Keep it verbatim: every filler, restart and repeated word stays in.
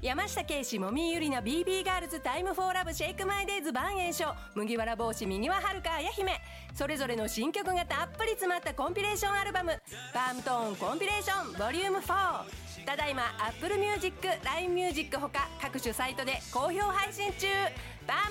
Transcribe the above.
山下圭史もみゆりの ビービー ガールズタイムフォーラブシェイクマイデイズ万延章麦わら帽子右ははるかあや姫、それぞれの新曲がたっぷり詰まったコンピレーションアルバムパームトーンコンピレーションボリュームフォー、ただいま Apple Music、ライン Music ほか各種サイトで好評配信中。